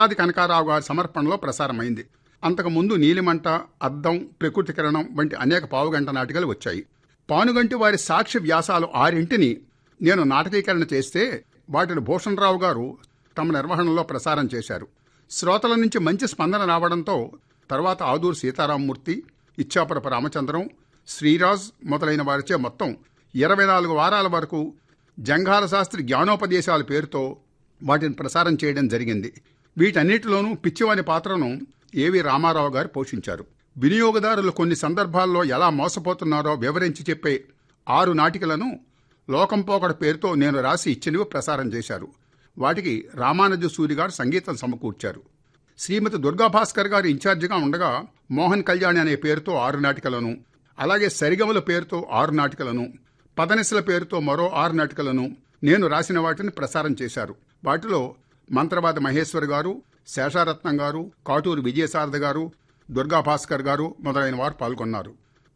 ఆది కనకారావు గారి సమర్పణలో ప్రసారమైంది. అంతకుముందు నీలిమంట, అద్దం, ప్రకృతి కిరణం వంటి అనేక పావుగంట నాటికలు వచ్చాయి. పానుగంటి వారి సాక్ష్య వ్యాసాలు 6 నేను నాటకీకరణ చేస్తే వాటిని భూషణరావు గారు తమ నిర్వహణలో ప్రసారం చేశారు. శ్రోతల నుంచి మంచి స్పందన రావడంతో తర్వాత ఆదూరు సీతారామమూర్తి, ఇచ్చాపురపు రామచంద్రం, శ్రీరాజ్ మొదలైన వారిచే మొత్తం 24 వారాల వరకు జంఘాల శాస్త్రి జ్ఞానోపదేశాల పేరుతో వాటిని ప్రసారం చేయడం జరిగింది. వీటన్నిటిలోనూ పిచ్చివాని పాత్రను ఏవి రామారావు గారు పోషించారు. వినియోగదారులు కొన్ని సందర్భాల్లో ఎలా మోసపోతున్నారో వివరించి చెప్పే 6 నాటికలను లోకంపోకడ పేరుతో నేను రాసి ఇచ్చినవి ప్రసారం చేశారు. వాటికి రామానుజ సూరి గారు సంగీతం సమకూర్చారు. శ్రీమతి దుర్గాభాస్కర్ గారు ఇన్ఛార్జిగా ఉండగా మోహన్ కళ్యాణి అనే పేరుతో 6 నాటికలను, అలాగే సరిగమల పేరుతో 6 నాటికలను, పదనిసల పేరుతో మరో 6 నాటికలను నేను రాసిన వాటిని ప్రసారం చేశారు. వాటిలో మంత్రవాద మహేశ్వర్ గారు, శేషారత్నం గారు, కాటూరు విజయసారథ గారు, దుర్గాభాస్కర్ గారు మొదలైన వారు పాల్గొన్నారు.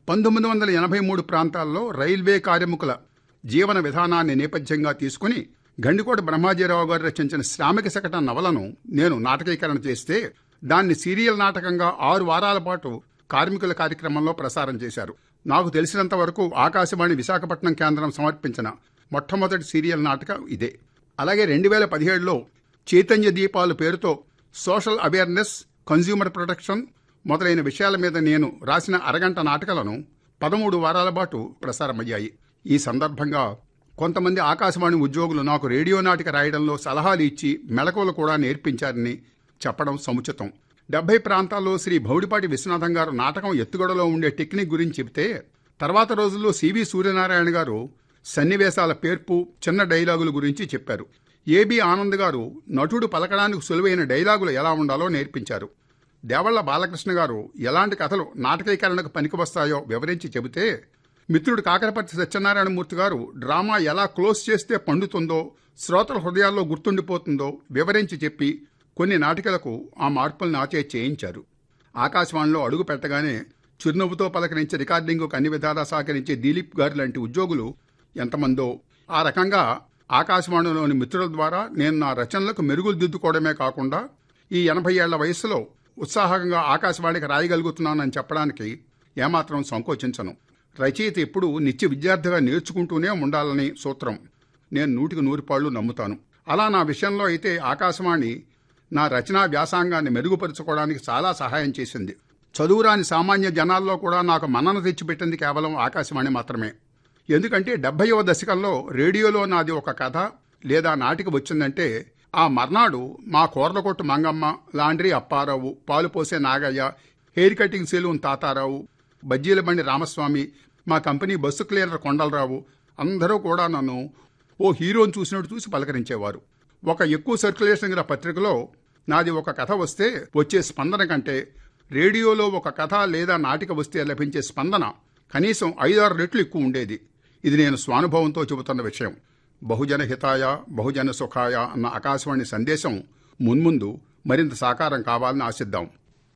1983 ప్రాంతాల్లో రైల్వే కార్మికుల జీవన విధానాన్ని నేపథ్యంగా తీసుకుని గండికోట బ్రహ్మాజీరావు గారు రచించిన శ్రామిక శకటం నవలను నేను నాటకీకరణ చేస్తే దాన్ని సీరియల్ నాటకంగా 6 వారాల పాటు కార్మికుల కార్యక్రమంలో ప్రసారం చేశారు. నాకు తెలిసినంత వరకు ఆకాశవాణి విశాఖపట్నం కేంద్రం సమర్పించిన మొట్టమొదటి సీరియల్ నాటకం ఇదే. అలాగే 2017లో చైతన్య దీపాలు పేరుతో సోషల్ అవేర్నెస్, కన్స్యూమర్ ప్రొటెక్షన్ మొదలైన విషయాల మీద నేను రాసిన అరగంట నాటకాలను 13 వారాల పాటు ప్రసారమయ్యాయి. ఈ సందర్భంగా కొంతమంది ఆకాశవాణి ఉద్యోగులు నాకు రేడియో నాటిక రాయడంలో సలహాలు ఇచ్చి మెళకువలు కూడా నేర్పించారని చెప్పడం సముచితం. 70 ప్రాంతాల్లో శ్రీ భౌడిపాటి విశ్వనాథం గారు నాటకం ఎత్తుగడలో ఉండే టెక్నిక్ గురించి చెబితే, తర్వాత రోజుల్లో సివి సూర్యనారాయణ గారు సన్నివేశాల పేర్పు, చిన్న డైలాగుల గురించి చెప్పారు. ఏబి ఆనంద్ గారు నటుడు పలకడానికి సులువైన డైలాగులు ఎలా ఉండాలో నేర్పించారు. దేవళ్ల బాలకృష్ణ గారు ఎలాంటి కథలు నాటకీకరణకు పనికి వస్తాయో వివరించి చెబితే, మిత్రుడు కాకరపర్తి సత్యనారాయణమూర్తి గారు డ్రామా ఎలా క్లోజ్ చేస్తే పండుతుందో, శ్రోతల హృదయాల్లో గుర్తుండిపోతుందో వివరించి చెప్పి కొన్ని నాటికలకు ఆ మార్పులు నాచే చేయించారు. ఆకాశవాణిలో అడుగు పెట్టగానే చిరునవ్వుతో పలకరించి రికార్డింగ్కు అన్ని విధాలా సహకరించే దిలీప్ గారు లాంటి ఉద్యోగులు ఎంతమందో. ఆ రకంగా ఆకాశవాణిలోని మిత్రుల ద్వారా నేను నా రచనలకు మెరుగులు దిద్దుకోవడమే కాకుండా ఈ 80 ఏళ్ల వయసులో ఉత్సాహంగా ఆకాశవాణికి రాయగలుగుతున్నానని చెప్పడానికి ఏమాత్రం సంకోచించను. రచయిత ఎప్పుడూ నిత్య విద్యార్థిగా నేర్చుకుంటూనే ఉండాలని సూత్రం నేను 100% నమ్ముతాను. అలా నా విషయంలో అయితే ఆకాశవాణి నా రచనా వ్యాసాంగాన్ని మెరుగుపరుచుకోవడానికి చాలా సహాయం చేసింది. చదువురాని సామాన్య జనాల్లో కూడా నాకు మన్నన తెచ్చిపెట్టింది కేవలం ఆకాశవాణి మాత్రమే. ఎందుకంటే 70వ దశకంలో రేడియోలో నాది ఒక కథ లేదా నాటిక వచ్చిందంటే ఆ మర్నాడు మా కూరలకొట్టు Mangamma, laundry Apparao, పాలుపోసే Nagaiah, hair cutting salon Tatarao, బజ్జీల బండి రామస్వామి, మా కంపెనీ బస్సు క్లీనర్ కొండలరావు అందరూ కూడా నన్ను ఓ హీరోని చూసినట్టు చూసి పలకరించేవారు. ఒక ఎక్కువ సర్క్యులేషన్ గల పత్రికలో నాది ఒక కథ వస్తే వచ్చే స్పందన కంటే రేడియోలో ఒక కథ లేదా నాటిక వస్తే లభించే స్పందన కనీసం 5-6 రెట్లు ఎక్కువ ఉండేది. ఇది నేను స్వానుభవంతో చెబుతున్న విషయం. బహుజన హితాయ, బహుజన సుఖాయ అన్న ఆకాశవాణి సందేశం మున్ముందు మరింత సాకారం కావాలని ఆశిద్దాం.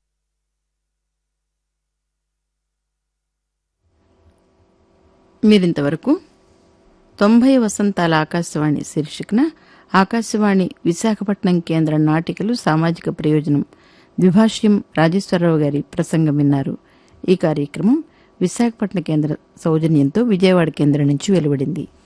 మీరింతవరకు 90 వసంతాల ఆకాశవాణి శీర్షికన ఆకాశవాణి విశాఖపట్నం కేంద్ర నాటికలు సామాజిక ప్రయోజనం ద్విభాష్యం రాజేశ్వరరావు గారి ప్రసంగం విన్నారు. ఈ కార్యక్రమం విశాఖపట్నం కేంద్ర సౌజన్యంతో విజయవాడ కేంద్రం నుంచి వెలువడింది.